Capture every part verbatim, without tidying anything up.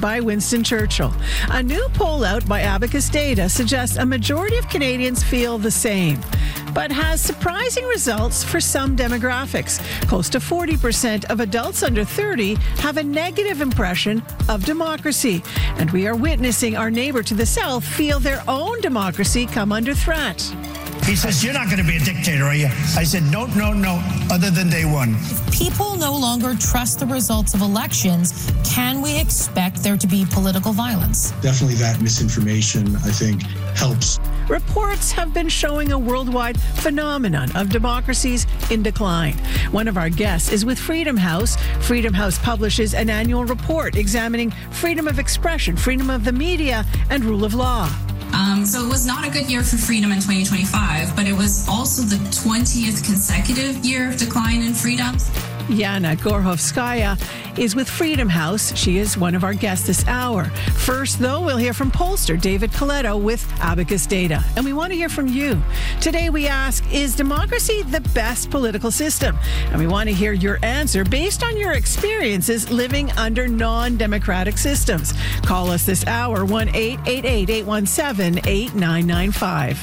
by Winston Churchill. A new poll out by Abacus Data suggests a majority of Canadians feel the same, but has surprising results for some demographics. Close to forty percent of adults under thirty have a negative impression of democracy, and we are witnessing our neighbor to the south feel their own democracy come under threat. He says, "You're not going to be a dictator, are you?" I said, no, no, no, other than day one. If people no longer trust the results of elections, can we expect there to be political violence? Definitely that misinformation, I think, helps. Reports have been showing a worldwide phenomenon of democracies in decline. One of our guests is with Freedom House. Freedom House publishes an annual report examining freedom of expression, freedom of the media, and rule of law. Um, so it was not a good year for freedom in twenty twenty-five, but it was also the twentieth consecutive year of decline in freedom. Yana Gorhovskaya is with Freedom House. She is one of our guests this hour. First, though, we'll hear from pollster David Coletto with Abacus Data. And we want to hear from you. Today we ask, is democracy the best political system? And we want to hear your answer based on your experiences living under non-democratic systems. Call us this hour, one eight eight eight, eight one seven, eight nine nine five.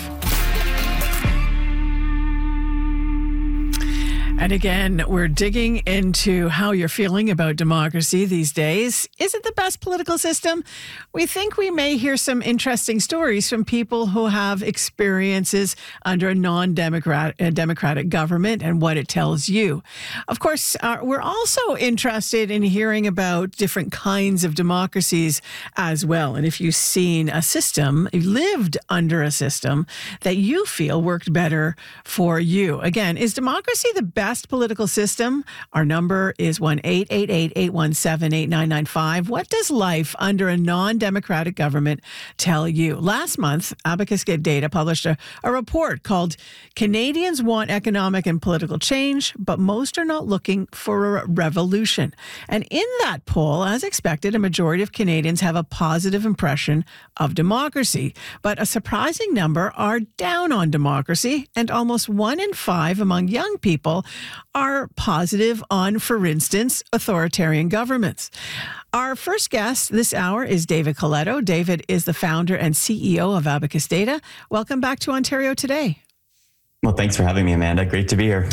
And again, we're digging into how you're feeling about democracy these days. Is it the best political system? We think we may hear some interesting stories from people who have experiences under a non-democratic democratic government and what it tells you. Of course, uh, we're also interested in hearing about different kinds of democracies as well. And if you've seen a system, you've lived under a system that you feel worked better for you. Again, is democracy the best Best political system? Our number is one eight eight eight, eight one seven, eight nine nine five. What does life under a non-democratic government tell you? Last month, Abacus Data published a, a report called Canadians Want Economic and Political Change, but most are not looking for a revolution. And in that poll, as expected, a majority of Canadians have a positive impression of democracy, but a surprising number are down on democracy, and almost one in five among young people are positive on, for instance, authoritarian governments. Our first guest this hour is David Coletto. David is the founder and C E O of Abacus Data. Welcome back to Ontario Today. Well, thanks for having me, Amanda. Great to be here.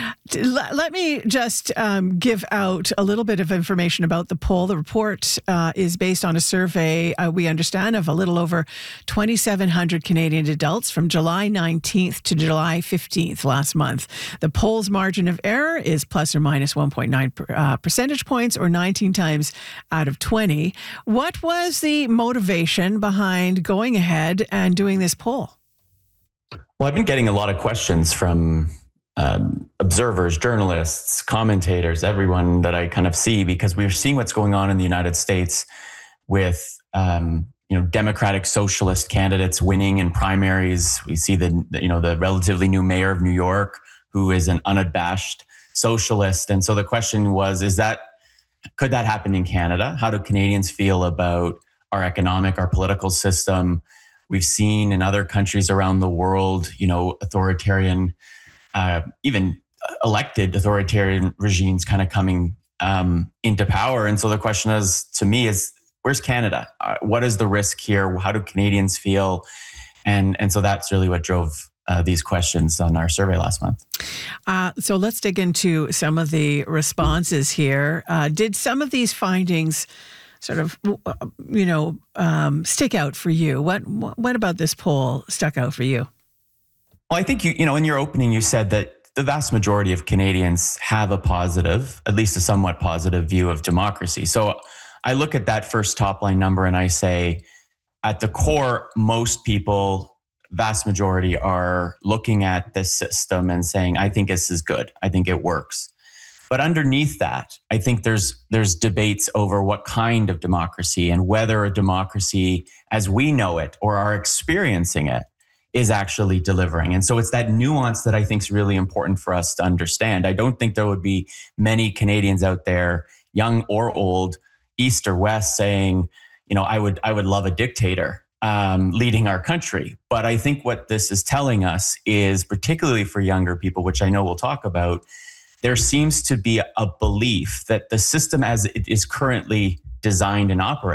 Let me just um, give out a little bit of information about the poll. The report uh, is based on a survey, uh, we understand, of a little over twenty-seven hundred Canadian adults from July nineteenth to July fifteenth last month. The poll's margin of error is plus or minus one point nine uh, percentage points, or nineteen times out of twenty. What was the motivation behind going ahead and doing this poll? Well, I've been getting a lot of questions from um, observers, journalists, commentators, everyone that I kind of see, because we're seeing what's going on in the United States with, um, you know, Democratic Socialist candidates winning in primaries. We see the, the, you know, the relatively new mayor of New York, who is an unabashed socialist. And so the question was, is that, could that happen in Canada? How do Canadians feel about our economic, our political system? We've seen in other countries around the world, you know, authoritarian, uh, even elected authoritarian regimes kind of coming um, into power. And so the question is, to me, is where's Canada? Uh, what is the risk here? How do Canadians feel? And and so that's really what drove uh, these questions on our survey last month. Uh, so let's dig into some of the responses here. Uh, did some of these findings sort of, you know, um, stick out for you? What what about this poll stuck out for you? Well, I think, you you know, in your opening, you said that the vast majority of Canadians have a positive, at least a somewhat positive view of democracy. So I look at that first top line number and I say, at the core, most people, vast majority, are looking at this system and saying, I think this is good. I think it works. But underneath that, I think there's there's debates over what kind of democracy and whether a democracy as we know it or are experiencing it is actually delivering. And so it's that nuance that I think is really important for us to understand. I don't think there would be many Canadians out there, young or old, east or west, saying, you know, I would I would love a dictator um, leading our country. But I think what this is telling us is, particularly for younger people, which I know we'll talk about, there seems to be a belief that the system as it is currently designed and operates